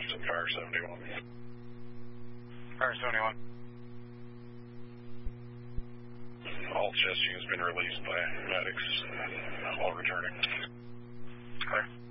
left at Fire 71. Fire 71. All chest units been released by medics while returning. Okay.